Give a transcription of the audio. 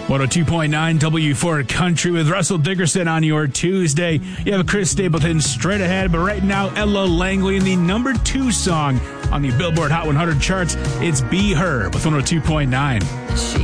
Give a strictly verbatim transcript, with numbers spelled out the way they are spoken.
one oh two point nine W four Country with Russell Dickerson on your Tuesday. You have Chris Stapleton straight ahead, but right now, Ella Langley in the number two song on the Billboard Hot one hundred charts. It's Be Her with one oh two point nine. She